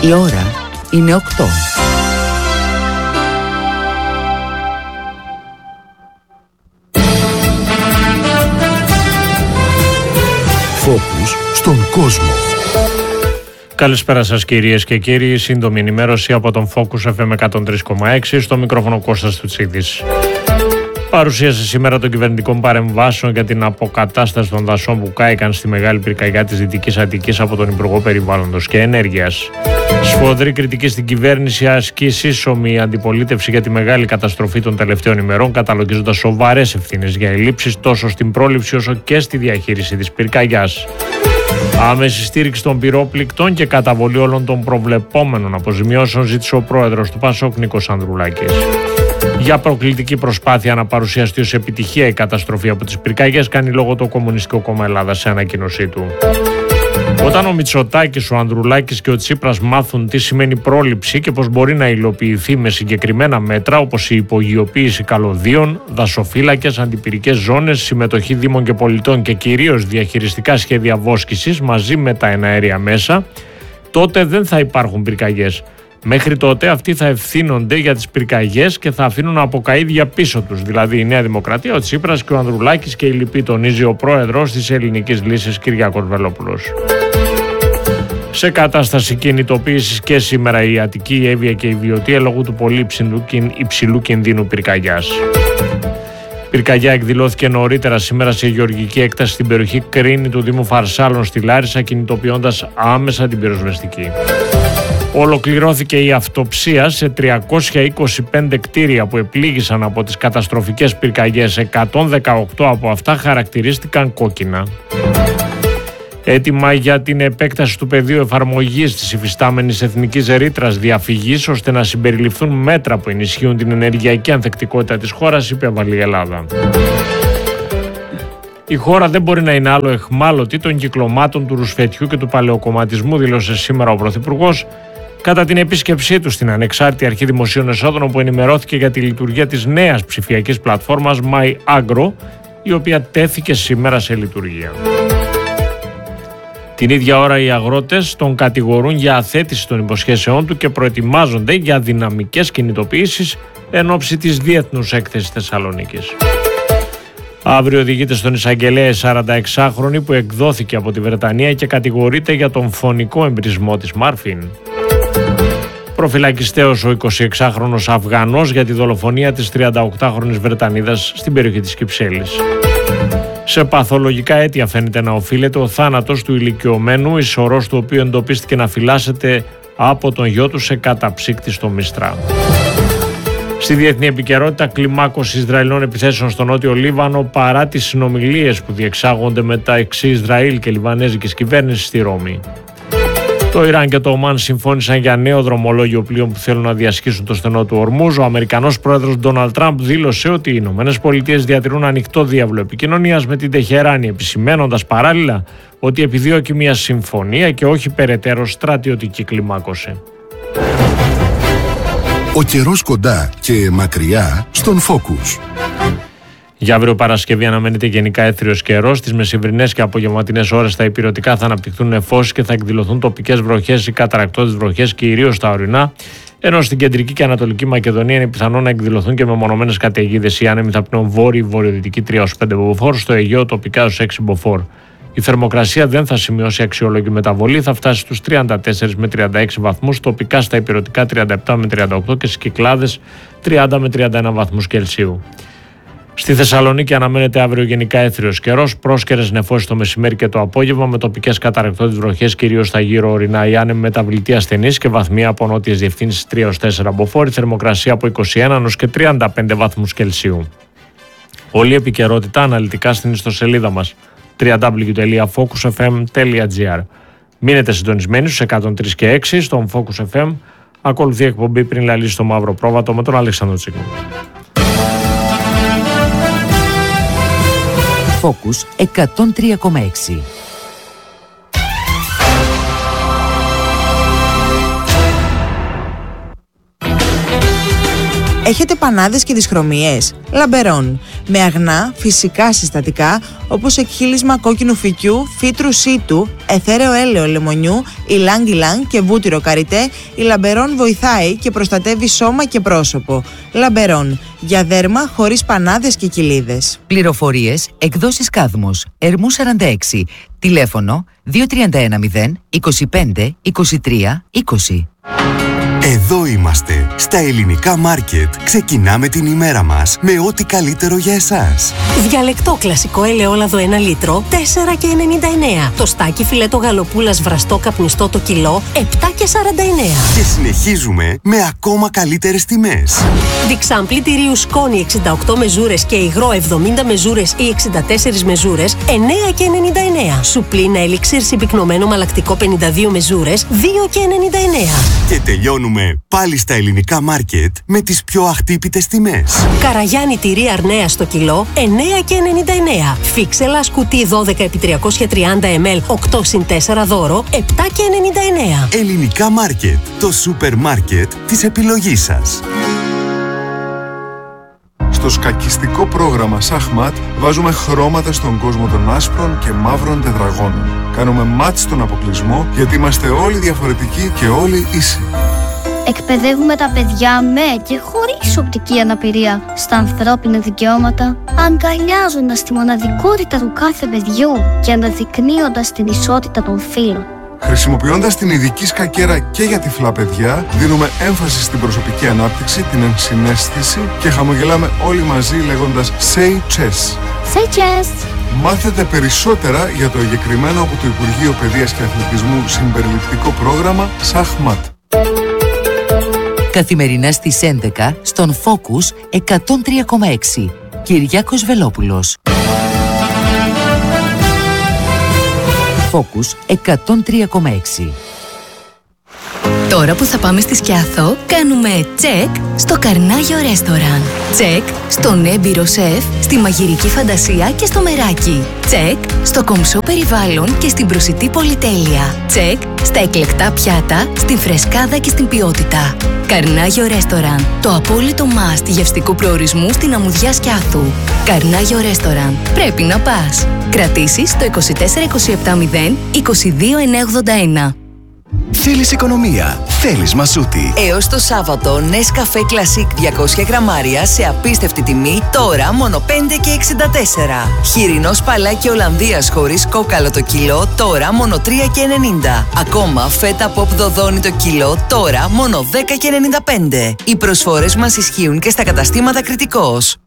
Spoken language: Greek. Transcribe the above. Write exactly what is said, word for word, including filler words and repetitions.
Η ώρα είναι οκτώ. Φόκους στον κόσμο. Καλησπέρα σας κυρίες και κύριοι, σύντομη ενημέρωση από τον Focus εφ εμ εκατόν τρία κόμμα έξι, στο μικρόφωνο Κώστας Τουτσίδης. Παρουσίασε σήμερα των κυβερνητικών παρεμβάσεων για την αποκατάσταση των δασών που κάηκαν στη μεγάλη πυρκαγιά της Δυτικής Αττικής από τον Υπουργό Περιβάλλοντος και Ενέργειας. Σφοδρή κριτική στην κυβέρνηση ασκεί σύσσωμη αντιπολίτευση για τη μεγάλη καταστροφή των τελευταίων ημερών, καταλογίζοντας σοβαρές ευθύνες για ελλείψεις τόσο στην πρόληψη όσο και στη διαχείριση της πυρκαγιάς. Άμεση στήριξη των πυρόπληκτων και καταβολή όλων των προβλεπόμενων αποζημιώσεων ζήτησε ο πρόεδρος του Πασόκ, Νίκος Ανδρουλάκης. Για προκλητική προσπάθεια να παρουσιαστεί ως επιτυχία η καταστροφή από τις πυρκαγιές, κάνει λόγο το Κομμουνιστικό Κόμμα Ελλάδας σε ανακοίνωσή του. Όταν ο Μητσοτάκης, ο Ανδρουλάκης και ο Τσίπρας μάθουν τι σημαίνει πρόληψη και πώς μπορεί να υλοποιηθεί με συγκεκριμένα μέτρα όπως η υπογειοποίηση καλωδίων, δασοφύλακες, αντιπυρικές ζώνες, συμμετοχή δήμων και πολιτών και κυρίως διαχειριστικά σχέδια βόσκησης μαζί με τα εναέρια μέσα, τότε δεν θα υπάρχουν πυρκαγιές. Μέχρι τότε αυτοί θα ευθύνονται για τις πυρκαγιές και θα αφήνουν αποκαΐδια πίσω τους, δηλαδή η Νέα Δημοκρατία, ο Τσίπρας και ο Ανδρουλάκης και οι λοιποί, τονίζει ο πρόεδρος της Ελληνικής Λύσης Κυριάκος Βελόπουλος. Σε κατάσταση κινητοποίησης και σήμερα η Αττική, η Εύβοια και η Βιωτία λόγω του πολύ υψηλού κινδύνου πυρκαγιάς. Πυρκαγιά εκδηλώθηκε νωρίτερα σήμερα σε γεωργική έκταση στην περιοχή Κρίνη του Δήμου Φαρσάλων στη Λάρισα, κινητοποιώντας άμεσα την πυροσβεστική. Ολοκληρώθηκε η αυτοψία σε τριακόσια είκοσι πέντε κτίρια που επλήγησαν από τις καταστροφικές πυρκαγιές. εκατόν δεκαοκτώ από αυτά χαρακτηρίστηκαν κόκκινα. Έτοιμα για την επέκταση του πεδίου εφαρμογής της υφιστάμενης εθνικής ρήτρας διαφυγής ώστε να συμπεριληφθούν μέτρα που ενισχύουν την ενεργειακή ανθεκτικότητα της χώρας, υπέβαλε η Ελλάδα. Η χώρα δεν μπορεί να είναι άλλο εχμάλωτη των κυκλωμάτων του ρουσφετιού και του παλαιοκομματισμού, δήλωσε σήμερα ο Πρωθυπουργός κατά την επίσκεψή του στην Ανεξάρτητη Αρχή Δημοσίων Εσόδων, όπου ενημερώθηκε για τη λειτουργία της νέας ψηφιακής πλατφόρμας MyAgro, η οποία τέθηκε σήμερα σε λειτουργία. Την ίδια ώρα οι αγρότες τον κατηγορούν για αθέτηση των υποσχέσεών του και προετοιμάζονται για δυναμικές κινητοποιήσεις εν ώψη της Διεθνούς Έκθεσης Θεσσαλονίκης. Αύριο οδηγείται στον εισαγγελέα η σαρανταεξάχρονη που εκδόθηκε από τη Βρετανία και κατηγορείται για τον φωνικό εμπρισμό της Μάρφιν. Προφυλακιστέος ο εικοσιεξάχρονος Αφγανός για τη δολοφονία της τριανταοκτάχρονης Βρετανίδας στην περιοχή της Κυψέλης. Σε παθολογικά αίτια φαίνεται να οφείλεται ο θάνατος του ηλικιωμένου, η σωρός του οποίου εντοπίστηκε να φυλάσσεται από τον γιο του σε καταψύκτη στο Μιστρά. Στη διεθνή επικαιρότητα, κλιμάκωση Ισραηλινών επιθέσεων στο νότιο Λίβανο παρά τις συνομιλίες που διεξάγονται μεταξύ Ισραήλ και Λιβανέζικης κυβέρνησης στη Ρώμη. Το Ιράν και το Ομάν συμφώνησαν για νέο δρομολόγιο πλοίων που θέλουν να διασχίσουν το στενό του Ορμούζ. Ο Αμερικανός πρόεδρος Ντόναλντ Τραμπ δήλωσε ότι οι Ηνωμένες Πολιτείες διατηρούν ανοιχτό διάβλο επικοινωνίας με την Τεχεράνη, επισημαίνοντας παράλληλα ότι επιδιώκει μια συμφωνία και όχι περαιτέρω στρατιωτική κλιμάκωση. Ο καιρός κοντά και μακριά στον Focus. Για αύριο Παρασκευή αναμένεται γενικά έθριος καιρός. Στις μεσημβρινές και απογευματινές ώρες στα υπηρετικά θα αναπτυχθούν νεφώσεις και θα εκδηλωθούν τοπικές βροχές ή καταρρακτώδεις βροχές, κυρίως στα ορεινά. Ενώ στην κεντρική και ανατολική Μακεδονία είναι πιθανό να εκδηλωθούν και μεμονωμένες καταιγίδες. Οι άνεμοι θα πνέουν βόρειο-βορειοδυτική τρία έως πέντε μποφόρ, στο Αιγαίο τοπικά έως έξι μποφόρ. Η θερμοκρασία δεν θα σημειώσει αξιόλογη μεταβολή, θα φτάσει στους τριάντα τέσσερα με τριάντα έξι βαθμούς, τοπικά στα υπηρετικά τριάντα επτά με τριάντα οκτώ και στις Κυκλάδες τριάντα με τριάντα ένα βαθμούς Κελσίου. Στη Θεσσαλονίκη αναμένεται αύριο γενικά έθριος καιρός, πρόσκαιρες νεφώσεις το μεσημέρι και το απόγευμα με τοπικές καταρρακτώδεις βροχές, κυρίως στα γύρω ορεινά. Οι άνεμοι μεταβλητή ασθενής και βαθμία από νότιες διευθύνσεις τρία έως τέσσερα μποφόρ, θερμοκρασία από είκοσι ένα έως και τριάντα πέντε βαθμούς Κελσίου. Όλη η επικαιρότητα αναλυτικά στην ιστοσελίδα μας double-u double-u double-u τελεία focus f m τελεία g r. Μείνετε συντονισμένοι στους εκατόν τρία και έξι στον Focus εφ εμ. Ακολουθεί η εκπομπή Πριν λαλήσει το μαύρο πρόβατο με τον Αλέξανδρο Τσίκο. Focus εκατόν τρία κόμμα έξι. Έχετε πανάδες και δυσχρωμίες? Λαμπερών. με αγνά φυσικά συστατικά όπως εκχύλισμα κόκκινου φυκιού, φύτρου σίτου, εθέρεο έλαιο λεμονιού, ιλάνγκ ιλάνγκ και βούτυρο καριτέ. Η Λαμπερόν βοηθάει και προστατεύει σώμα και πρόσωπο. Λαμπερόν, για δέρμα χωρίς πανάδες και κοιλίδες. Πληροφορίες, εκδόσεις Κάδμος, Ερμού σαράντα έξι, τηλέφωνο δύο τρία ένα μηδέν είκοσι πέντε είκοσι τρία είκοσι. Εδώ είμαστε, στα Ελληνικά Μάρκετ. Ξεκινάμε την ημέρα μας με ό,τι καλύτερο για εσάς. Διαλεκτό κλασικό ελαιόλαδο ένα λίτρο, τέσσερα και ενενήντα εννέα. Το στάκι φιλέτο γαλοπούλας βραστό καπνιστό το κιλό, επτά και σαράντα εννέα. Και συνεχίζουμε με ακόμα καλύτερες τιμές. Διξάμπλι τυρίου σκόνη εξήντα οκτώ μεζούρες και υγρό εβδομήντα μεζούρες ή εξήντα τέσσερις μεζούρες, εννέα και ενενήντα εννέα. Σουπλίνα ελίξιρ συμπυκνωμένο μαλακτικό πενήντα δύο μεζούρες, δύο και ενενήντα εννέα. Και τελειώνουμε πάλι στα Ελληνικά Μάρκετ με τις πιο αχτύπητες τιμές. Καραγιάννη τυρί αρνέα στο κιλό, εννέα και ενενήντα εννέα. Φίξελα κουτί δώδεκα επί τριακόσια τριάντα μιλιλίτρα, οκτώ συν τέσσερα δώρο, επτά και ενενήντα εννέα. Ελληνικά Μάρκετ, το σούπερ μάρκετ της επιλογής σας. Στο σκακιστικό πρόγραμμα Σαχμάτ βάζουμε χρώματα στον κόσμο των άσπρων και μαύρων τετραγώνων. Κάνουμε μάτς στον αποκλεισμό γιατί είμαστε όλοι διαφορετικοί και όλοι ίσοι. Εκπαιδεύουμε τα παιδιά με και χωρίς οπτική αναπηρία στα ανθρώπινα δικαιώματα, αγκαλιάζοντας τη μοναδικότητα του κάθε παιδιού και αναδεικνύοντας την ισότητα των φύλων. Χρησιμοποιώντας την ειδική σκακέρα και για τυφλά παιδιά, δίνουμε έμφαση στην προσωπική ανάπτυξη, την ενσυναίσθηση και χαμογελάμε όλοι μαζί λέγοντας Say Chess. Say Chess! Μάθετε περισσότερα για το εγκεκριμένο από το Υπουργείο Παιδείας και Αθλητισμού συμπεριληπτικό πρόγραμμα Σαχμάτ. Καθημερινά στις έντεκα στον Focus εκατόν τρία κόμμα έξι. Κυριάκος Βελόπουλος. Focus εκατόν τρία κόμμα έξι. Τώρα που θα πάμε στη Σκιάθο, κάνουμε τσεκ στο Καρνάγιο Ρέστοραν. Τσεκ στον έμπειρο σεφ, στη μαγειρική φαντασία και στο μεράκι. Τσεκ στο κομψό περιβάλλον και στην προσιτή πολυτέλεια. Τσεκ στα εκλεκτά πιάτα, στην φρεσκάδα και στην ποιότητα. Καρνάγιο Ρέστοραν, το απόλυτο must γευστικού προορισμού στην αμμουδιά Σκιάθου. Καρνάγιο Ρέστοραν, πρέπει να πας. Κρατήσεις στο είκοσι τέσσερα είκοσι επτά μηδέν είκοσι δύο εννιακόσια ογδόντα ένα. Θέλεις οικονομία, θέλεις Μασούτη. Έως το Σάββατο, Nescafé Classic διακόσια γραμμάρια σε απίστευτη τιμή, τώρα μόνο πέντε και εξήντα τέσσερα. Χοιρινό σπαλάκι Ολλανδίας χωρίς κόκαλο το κιλό, τώρα μόνο τρία και ενενήντα. Ακόμα φέτα pop δοδόνι το κιλό, τώρα μόνο δέκα και ενενήντα πέντε. Οι προσφορές μας ισχύουν και στα καταστήματα Κρητικός.